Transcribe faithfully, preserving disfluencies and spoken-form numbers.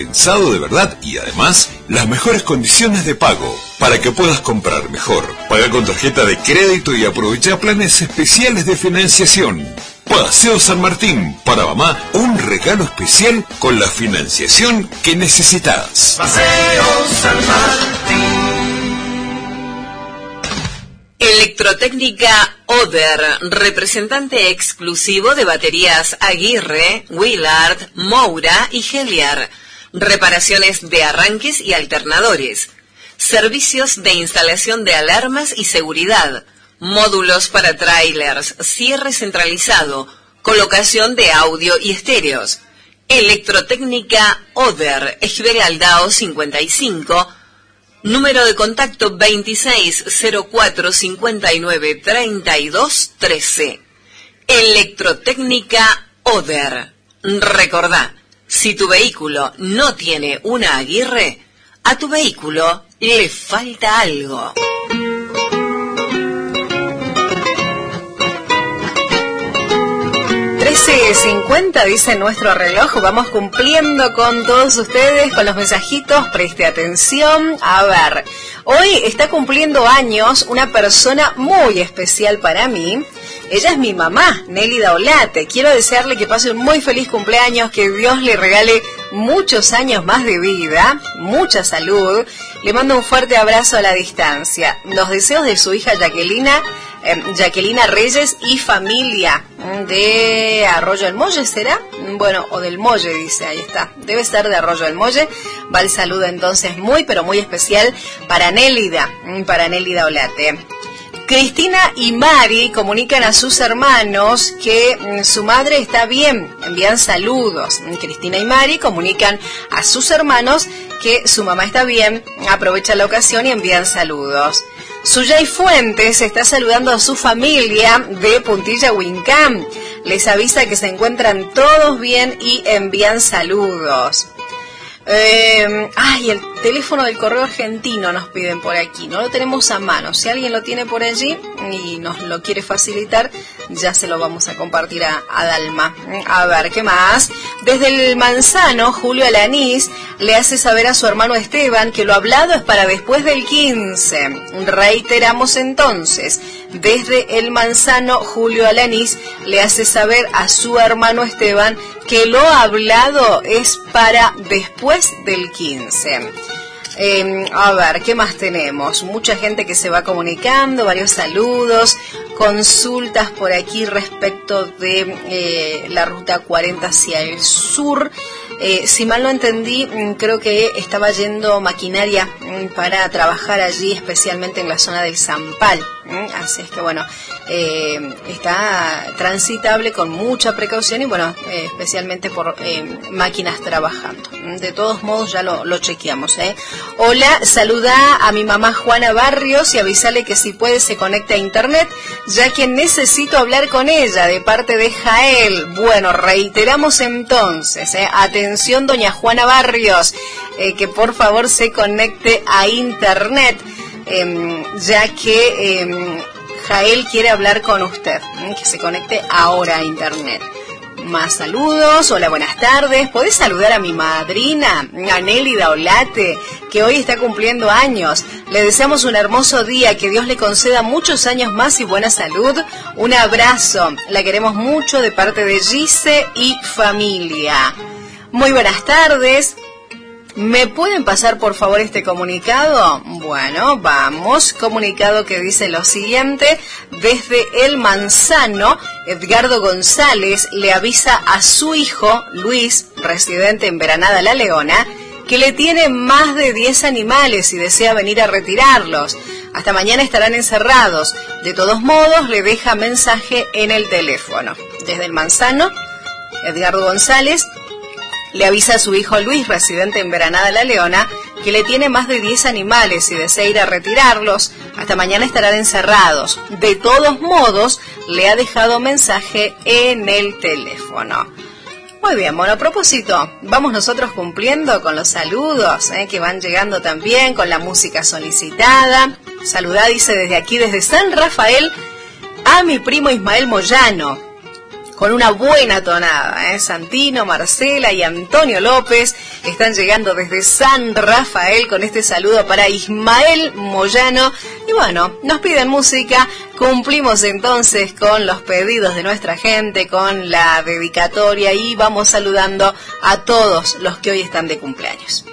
Pensado de verdad y además las mejores condiciones de pago para que puedas comprar mejor. Paga con tarjeta de crédito y aprovecha planes especiales de financiación. Paseo San Martín, para mamá, un regalo especial con la financiación que necesitas. Paseo San Martín. Electrotécnica Oder, representante exclusivo de baterías Aguirre, Willard, Moura y Heliar. Reparaciones de arranques y alternadores. Servicios de instalación de alarmas y seguridad. Módulos para trailers, cierre centralizado, colocación de audio y estéreos. Electrotécnica Oder, Esquivel Aldao cincuenta y cinco, número de contacto veintiséis cero cuatro cincuenta y nueve treinta y dos trece. Electrotécnica Oder. Recordá, si tu vehículo no tiene una Aguirre, a tu vehículo le falta algo. trece cincuenta dice nuestro reloj, vamos cumpliendo con todos ustedes, con los mensajitos, preste atención. A ver, hoy está cumpliendo años una persona muy especial para mí. Ella es mi mamá, Nélida Olate. Quiero desearle que pase un muy feliz cumpleaños, que Dios le regale muchos años más de vida, mucha salud. Le mando un fuerte abrazo a la distancia. Los deseos de su hija Jacquelina, eh, Jacquelina Reyes y familia de Arroyo del Molle, ¿será? Bueno, o del Molle, dice, ahí está. Debe estar de Arroyo del Molle. Va el saludo entonces muy, pero muy especial para Nélida, para Nélida Olate. Cristina y Mari comunican a sus hermanos que mm, su madre está bien, envían saludos. Cristina y Mari comunican a sus hermanos que su mamá está bien, aprovechan la ocasión y envían saludos. Suyay Fuentes está saludando a su familia de Puntilla Huincán. Les avisa que se encuentran todos bien y envían saludos. Eh, ay, el teléfono del correo argentino nos piden por aquí, no lo tenemos a mano. Si alguien lo tiene por allí y nos lo quiere facilitar, ya se lo vamos a compartir a, a Dalma. A ver, ¿qué más? Desde el Manzano, Julio Alanís le hace saber a su hermano Esteban que lo hablado es para después del quince. Reiteramos entonces, desde el Manzano, Julio Alanís le hace saber a su hermano Esteban que lo hablado es para después del quince. Eh, a ver, ¿qué más tenemos? Mucha gente que se va comunicando, varios saludos, consultas por aquí respecto de eh, la ruta cuarenta hacia el sur. Eh, si mal no entendí, creo que estaba yendo maquinaria para trabajar allí, especialmente en la zona del Zampal. Así es que bueno, eh, está transitable con mucha precaución y bueno, eh, especialmente por eh, máquinas trabajando. De todos modos ya lo, lo chequeamos, ¿eh? Hola, saluda a mi mamá Juana Barrios y avísale que si puede se conecte a internet, ya que necesito hablar con ella de parte de Jael. Bueno, reiteramos entonces, ¿eh? Atención doña Juana Barrios, eh, que por favor se conecte a internet. Eh, ya que eh, Jael quiere hablar con usted, eh, que se conecte ahora a internet. Más saludos, hola, buenas tardes. ¿Podés saludar a mi madrina, a Nélida Olate, que hoy está cumpliendo años? Le deseamos un hermoso día, que Dios le conceda muchos años más y buena salud. Un abrazo, la queremos mucho de parte de Gise y familia. Muy buenas tardes. ¿Me pueden pasar por favor este comunicado? Bueno, vamos. Comunicado que dice lo siguiente. Desde el Manzano, Edgardo González le avisa a su hijo, Luis, residente en Veranada La Leona, que le tiene más de diez animales y desea venir a retirarlos. Hasta mañana estarán encerrados. De todos modos, le deja mensaje en el teléfono. Desde el Manzano, Edgardo González le avisa a su hijo Luis, residente en Veranada La Leona, que le tiene más de diez animales y desea ir a retirarlos. Hasta mañana estarán encerrados. De todos modos, le ha dejado mensaje en el teléfono. Muy bien, bueno, a propósito, vamos nosotros cumpliendo con los saludos eh, que van llegando también, con la música solicitada. Saludá, dice desde aquí, desde San Rafael, a mi primo Ismael Moyano, con una buena tonada, ¿eh? Santino, Marcela y Antonio López, están llegando desde San Rafael con este saludo para Ismael Moyano. Y bueno, nos piden música, cumplimos entonces con los pedidos de nuestra gente, con la dedicatoria y vamos saludando a todos los que hoy están de cumpleaños.